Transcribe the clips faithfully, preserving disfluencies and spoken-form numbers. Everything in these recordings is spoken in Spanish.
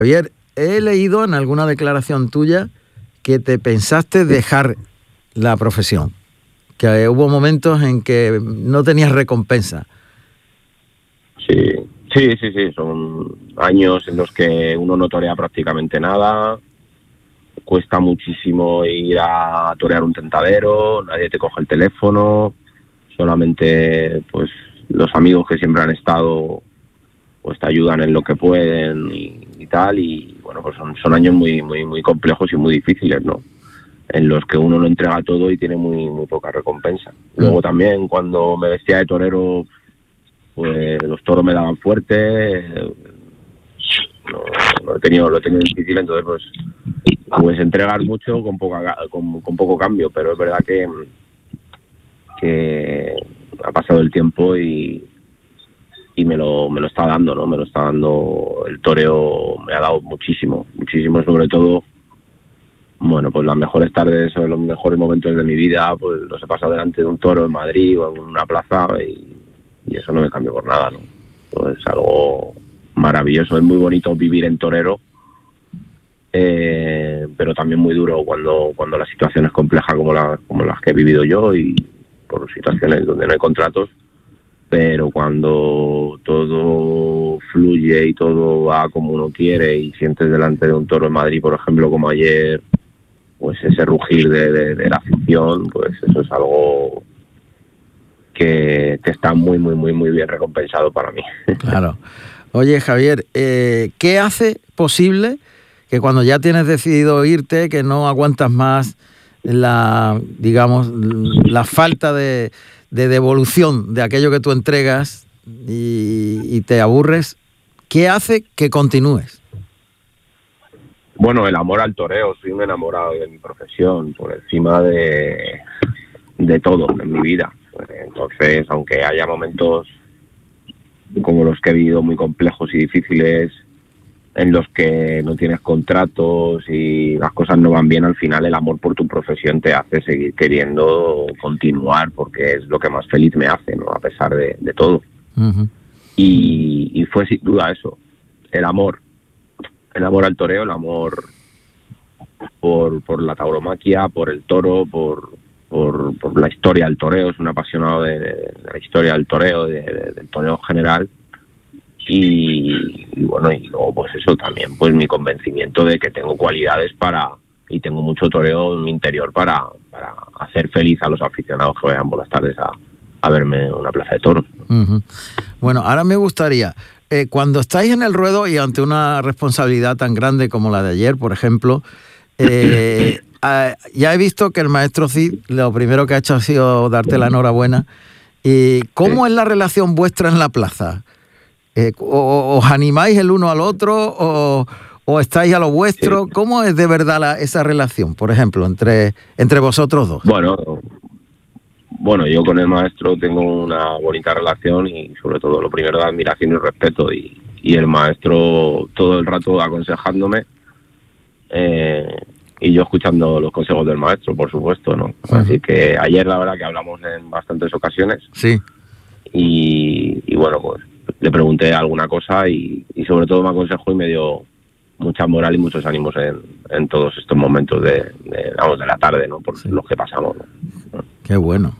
Javier, he leído en alguna declaración tuya que te pensaste dejar la profesión, que hubo momentos en que no tenías recompensa. Sí, sí, sí, sí, son años en los que uno no torea prácticamente nada, cuesta muchísimo ir a torear un tentadero, nadie te coge el teléfono, solamente pues los amigos que siempre han estado pues te ayudan en lo que pueden y, y tal, y bueno, pues son, son años muy, muy, muy complejos y muy difíciles, ¿no? En los que uno lo entrega todo y tiene muy, muy poca recompensa. Luego mm. también cuando me vestía de torero, pues los toros me daban fuerte, no, lo he tenido, lo he tenido difícil, entonces pues, pues entregar mucho con poca, con, con poco cambio, pero es verdad que, que ha pasado el tiempo y y me lo me lo está dando, ¿no? Me lo está dando el toreo, me ha dado muchísimo, muchísimo, sobre todo, bueno, pues las mejores tardes o los mejores momentos de mi vida, pues los he pasado delante de un toro en Madrid o en una plaza y, y eso no me cambio por nada, ¿no? Pues es algo maravilloso, es muy bonito vivir en torero, eh, pero también muy duro cuando cuando la situación es compleja como, la, como las que he vivido yo y por situaciones donde no hay contratos. Pero cuando todo fluye y todo va como uno quiere y sientes delante de un toro en Madrid, por ejemplo, como ayer, pues ese rugir de, de, de la afición, pues eso es algo que, que está muy, muy, muy, muy bien recompensado para mí. Claro. Oye, Javier, eh, ¿qué hace posible que cuando ya tienes decidido irte, que no aguantas más la, digamos, la falta de... de devolución de aquello que tú entregas y, y te aburres, ¿qué hace que continúes? Bueno, el amor al toreo, soy un enamorado de mi profesión, por encima de, de todo en mi vida. Entonces, aunque haya momentos como los que he vivido muy complejos y difíciles, en los que no tienes contratos y las cosas no van bien, al final el amor por tu profesión te hace seguir queriendo continuar porque es lo que más feliz me hace, ¿no? A pesar de, de todo. Uh-huh. Y, y fue sin duda eso, el amor, el amor al toreo, el amor por, por la tauromaquia, por el toro, por, por, por la historia del toreo, es un apasionado de, de la historia del toreo, de, de, del toreo en general. Y, y bueno, y luego pues eso también, pues mi convencimiento de que tengo cualidades para, y tengo mucho toreo en mi interior para, para hacer feliz a los aficionados que vayan por las tardes a, a verme en una plaza de toros. Uh-huh. Bueno, ahora me gustaría, eh, cuando estáis en el ruedo y ante una responsabilidad tan grande como la de ayer, por ejemplo, eh, eh, ya he visto que el maestro Cid lo primero que ha hecho ha sido darte la enhorabuena. ¿Y cómo sí. es la relación vuestra en la plaza? Eh, o, ¿Os animáis el uno al otro o, o estáis a lo vuestro? Sí. ¿Cómo es de verdad la, esa relación, por ejemplo, entre, entre vosotros dos? Bueno, bueno, yo con el maestro tengo una bonita relación y sobre todo lo primero de admiración y respeto y, y el maestro todo el rato aconsejándome eh, y yo escuchando los consejos del maestro, por supuesto, ¿no? Uh-huh. Así que ayer la verdad que hablamos en bastantes ocasiones. Sí. Y, y bueno, pues le pregunté alguna cosa y, y sobre todo me aconsejó y me dio mucha moral y muchos ánimos en, en todos estos momentos de, de, vamos, de la tarde, ¿no? Por sí. los que pasamos, ¿no? Qué bueno.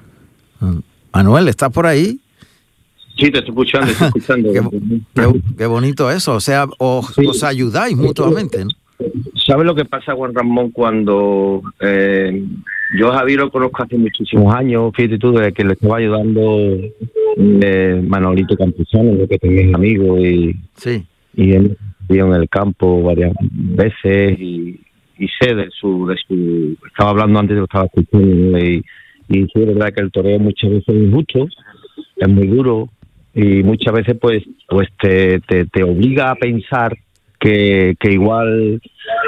Manuel, ¿estás por ahí? Sí, te estoy escuchando, estoy escuchando. qué, qué, qué bonito eso, o sea, os, sí. os ayudáis mutuamente, ¿no? ¿Sabes lo que pasa, Juan Ramón, cuando eh, yo a Javier lo conozco hace muchísimos años, fíjate tú, desde que le estaba ayudando eh, Manolito Campuzano, de que tenés amigos y, sí. y él vivió en el campo varias veces y, y sé de su, de su, estaba hablando antes, lo estaba escuchando y, y sí, es verdad que el toreo muchas veces es injusto, es muy duro y muchas veces pues, pues te, te, te obliga a pensar que, que igual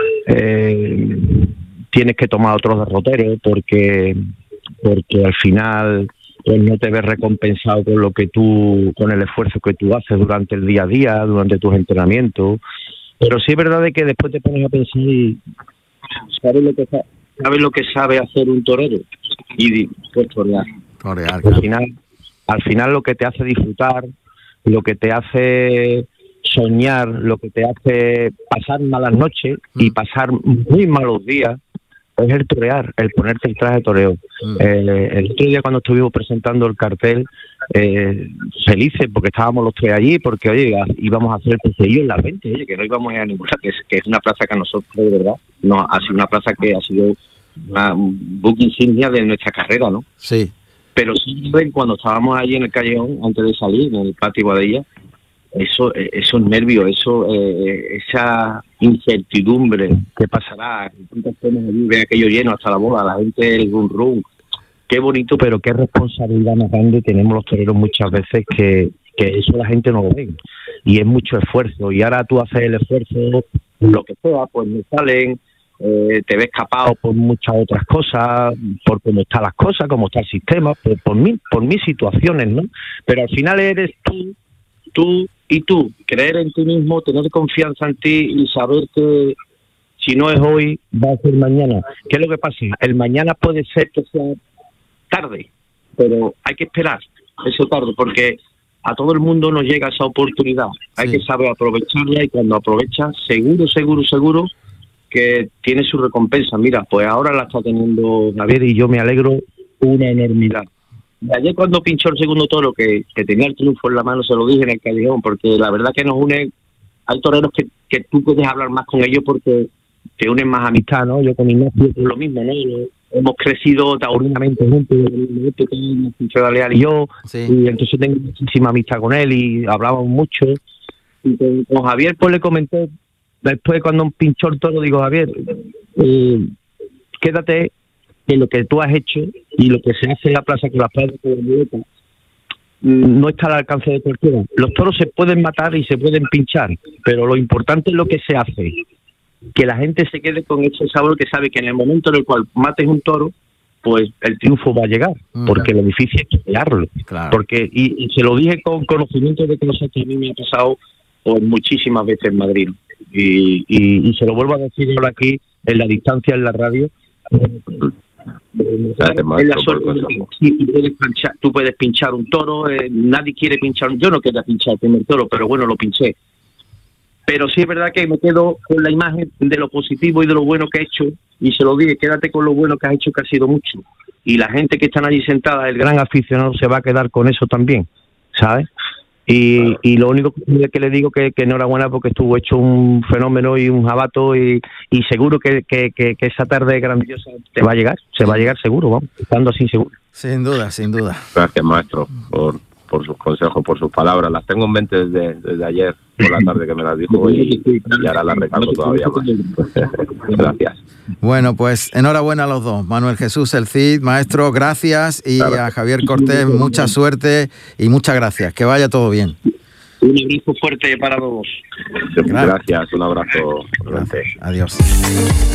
eh, tienes que tomar otros derroteros porque porque al final pues no te ves recompensado con lo que tú, con el esfuerzo que tú haces durante el día a día, durante tus entrenamientos, pero sí es verdad de que después te pones a pensar y sabes lo que sabes lo que sabe hacer un torero y pues torear. Torear, al final al final lo que te hace disfrutar, lo que te hace soñar, lo que te hace pasar malas noches y pasar muy malos días, es el torear, el ponerte el traje de toreo. Mm. Eh, el otro día cuando estuvimos presentando el cartel, eh, felices porque estábamos los tres allí, porque oye, íbamos a hacer el paseillo en la veinte, oye, que no íbamos a ir a ninguna, que es, que es una plaza que a nosotros, de verdad, no ha sido una plaza que ha sido una buque insignia de nuestra carrera, ¿no? Sí. Pero sí, cuando estábamos allí en el callejón, antes de salir, en el patio Guadella, eso, esos nervios, eso, eh, esa incertidumbre, ¿qué pasará? Ve aquello lleno hasta la bola, la gente, el run run, qué bonito, pero qué responsabilidad más grande tenemos los toreros muchas veces, que, que eso la gente no lo ve, y es mucho esfuerzo, y ahora tú haces el esfuerzo, lo que sea, pues no salen, eh, te ves capado por muchas otras cosas, por cómo están las cosas, cómo está el sistema, por, por, mil, por mil situaciones, ¿no? Pero al final eres tú, tú y tú, creer en ti mismo, tener confianza en ti y saber que si no es hoy, va a ser mañana. ¿Qué es lo que pasa? El mañana puede ser que sea tarde, pero hay que esperar eso tarde, porque a todo el mundo nos llega esa oportunidad. Hay sí. que saber aprovecharla, y cuando aprovechas, seguro, seguro, seguro que tiene su recompensa. Mira, pues ahora la está teniendo Javier y yo me alegro una enormidad. Ayer cuando pinchó el segundo toro, que, que tenía el triunfo en la mano, se lo dije en el callejón, porque la verdad que nos une, hay toreros que, que tú puedes hablar más con ellos porque te unen más amistad, ¿no? Yo con Ignacio es lo mismo, ¿no? Hemos crecido taurinamente juntos, Pincho Leal y yo, sí. y entonces tengo muchísima amistad con él y hablábamos mucho. Y con, con Javier pues le comenté, después cuando pinchó el toro, digo, Javier, eh, quédate que lo que tú has hecho y lo que se hace en la plaza con las padres de la muleta no está al alcance de cualquiera. Los toros se pueden matar y se pueden pinchar, pero lo importante es lo que se hace, que la gente se quede con ese sabor, que sabe que en el momento en el cual mates un toro, pues el triunfo va a llegar, uh-huh. porque lo difícil es crearlo. Claro. Porque y, y se lo dije con conocimiento de cosas que a mí me ha pasado pues, muchísimas veces en Madrid, y, y, y se lo vuelvo a decir ahora aquí en la distancia, en la radio. Es la suerte, sí, tú, puedes pinchar, tú puedes pinchar un toro, eh, nadie quiere pinchar, yo no quería pinchar el primer toro, pero bueno, lo pinché. Pero sí es verdad que me quedo con la imagen de lo positivo y de lo bueno que he hecho, y se lo dije, quédate con lo bueno que has hecho, que ha sido mucho. Y la gente que están allí sentada, el gran aficionado, se va a quedar con eso también, ¿sabes? Y, y lo único que le digo que, que enhorabuena, porque estuvo hecho un fenómeno y un jabato, y, y seguro que, que, que, que esa tarde grandiosa te va a llegar, se va a llegar seguro, vamos, estando así seguro. Sin duda, sin duda. Gracias, maestro, por, por sus consejos, por sus palabras. Las tengo en mente desde, desde ayer por la tarde que me las dijo, y, y ahora las recargo todavía más. Gracias. Bueno, pues enhorabuena a los dos. Manuel Jesús El Cid, maestro, gracias, y claro. a Javier Cortés, mucha suerte y muchas gracias. Que vaya todo bien. Un abrazo fuerte para todos. Gracias, un abrazo. Gracias. Adiós.